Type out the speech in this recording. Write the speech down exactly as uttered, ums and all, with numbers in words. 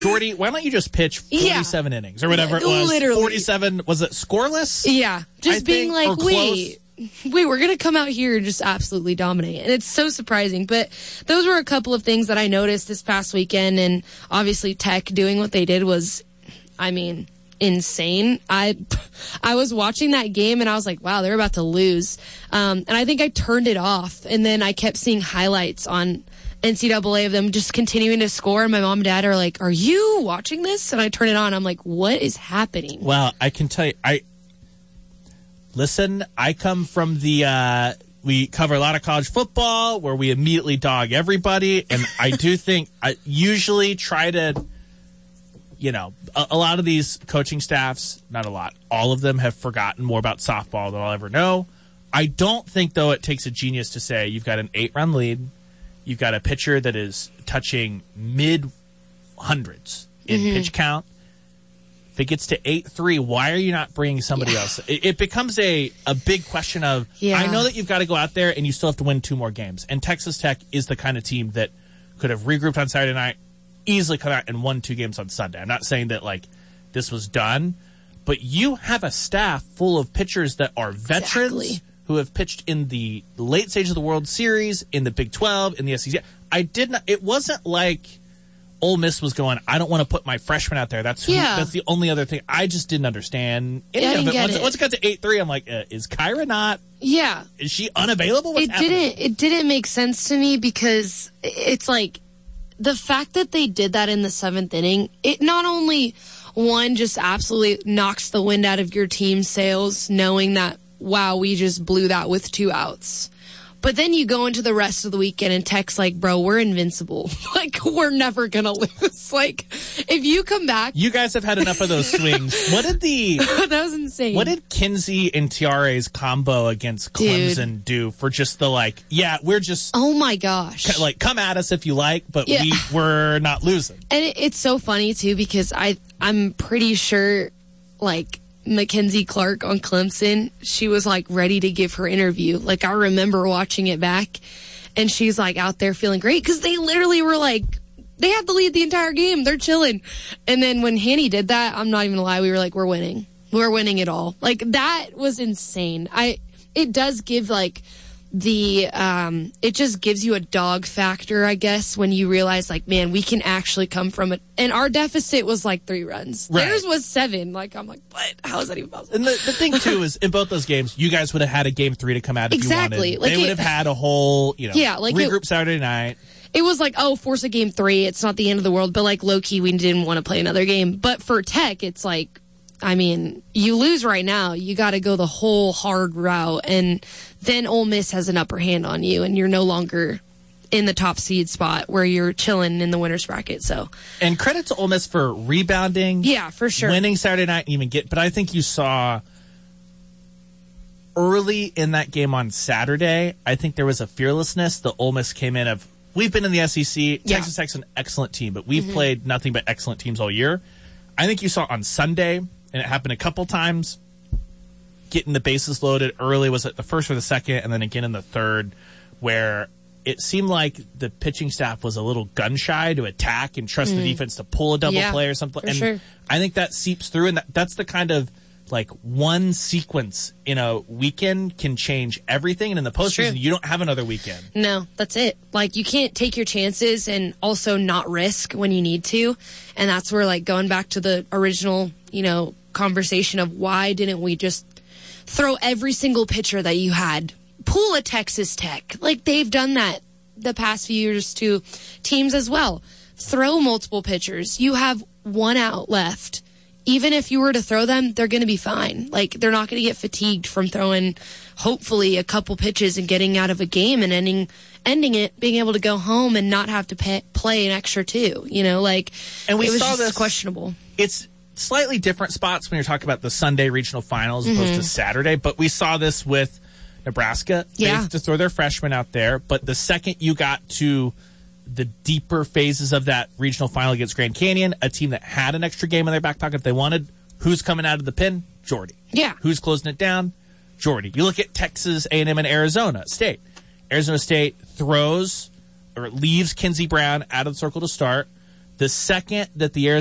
Jordy, why don't you just pitch forty-seven yeah. innings or whatever it was? Literally. forty-seven, was it scoreless? Yeah. Just I being think, like, wait, wait, we're going to come out here and just absolutely dominate. And it's so surprising. But those were a couple of things that I noticed this past weekend. And obviously Tech doing what they did was, I mean, insane. I I was watching that game and I was like, wow, they're about to lose. Um, and I think I turned it off. And then I kept seeing highlights on N C double A of them just continuing to score. And my mom and dad are like, are you watching this? And I turn it on. I'm like, what is happening? Well, I can tell you, I listen, I come from the, uh, we cover a lot of college football where we immediately dog everybody. And I do think I usually try to, you know, a, a lot of these coaching staffs, not a lot, all of them have forgotten more about softball than I'll ever know. I don't think, though, it takes a genius to say you've got an eight-run lead. You've got a pitcher that is touching mid-hundreds in mm-hmm. pitch count. If it gets to eight three, why are you not bringing somebody yeah. else? It, it becomes a, a big question of, yeah. I know that you've got to go out there and you still have to win two more games. And Texas Tech is the kind of team that could have regrouped on Saturday night, easily come out and won two games on Sunday. I'm not saying that, like, this was done, but you have a staff full of pitchers that are veterans. Exactly. Who have pitched in the late stage of the World Series, in the Big twelve, in the S E C. I did not. It wasn't like Ole Miss was going, I don't want to put my freshman out there. That's who, yeah. that's the only other thing. I just didn't understand any yeah, of it. Get Once it. it. once it got to eight three, I'm like, uh, is Kyra not? Yeah. Is she unavailable? What's it happening? didn't. It didn't make sense to me because it's like the fact that they did that in the seventh inning. It not only one just absolutely knocks the wind out of your team's sails, knowing that, wow, we just blew that with two outs. But then you go into the rest of the weekend and Tech's like, bro, we're invincible. Like, we're never going to lose. Like, if you come back. You guys have had enough of those swings. What did the. That was insane. What did Kinsey and Tiare's combo against Clemson Dude. do for just the, like, yeah, we're just. Oh my gosh. Like, come at us if you like, but yeah. we, we're not losing. And it, it's so funny, too, because I, I'm pretty sure, like, Mackenzie Clark on Clemson, she was like ready to give her interview. Like, I remember watching it back and she's like out there feeling great because they literally were like, they had the lead the entire game. They're chilling. And then when Hanny did that, I'm not even gonna lie, we were like, we're winning. We're winning it all. Like, that was insane. I, it does give like the, um, it just gives you a dog factor, I guess, when you realize, like, man, we can actually come from it. And our deficit was like three runs. Right. Theirs was seven. Like, I'm like, what? How is that even possible? And the, the thing, too, is in both those games, you guys would have had a game three to come out if exactly. you wanted. Like they would it, have had a whole, you know, yeah, like regroup it, Saturday night. It was like, oh, force a game three. It's not the end of the world. But, like, low-key, we didn't want to play another game. But for Tech, it's like, I mean, you lose right now, you got to go the whole hard route, and then Ole Miss has an upper hand on you, and you're no longer in the top seed spot where you're chilling in the winner's bracket. So, and credit to Ole Miss for rebounding, yeah, for sure, winning Saturday night, and even get. But I think you saw early in that game on Saturday, I think there was a fearlessness. The Ole Miss came in of, we've been in the S E C. Yeah. Texas Tech's an excellent team, but we've mm-hmm. played nothing but excellent teams all year. I think you saw on Sunday. And it happened a couple times, getting the bases loaded early. Was it the first or the second? And then again in the third, where it seemed like the pitching staff was a little gun-shy to attack and trust mm. the defense to pull a double yeah, play or something. For and sure. I think that seeps through. And that, that's the kind of, like, one sequence in a weekend can change everything. And in the postseason, you don't have another weekend. No, that's it. Like, you can't take your chances and also not risk when you need to. And that's where, like, going back to the original, you know, conversation of why didn't we just throw every single pitcher that you had, pull a Texas Tech. Like, they've done that the past few years to teams as well. Throw multiple pitchers. You have one out left. Even if you were to throw them, they're going to be fine. Like, they're not going to get fatigued from throwing, hopefully, a couple pitches and getting out of a game and ending ending it, being able to go home and not have to pay, play an extra two. You know, like, and we it was saw just this, questionable. It's slightly different spots when you're talking about the Sunday regional finals as opposed mm-hmm. to Saturday, but we saw this with Nebraska. Yeah. They have to throw their freshmen out there, but the second you got to the deeper phases of that regional final against Grand Canyon, a team that had an extra game in their back pocket if they wanted, who's coming out of the pin? Jordy. Yeah. Who's closing it down? Jordy. You look at Texas A and M and Arizona State. Arizona State throws or leaves Kinsey Brown out of the circle to start. The second that the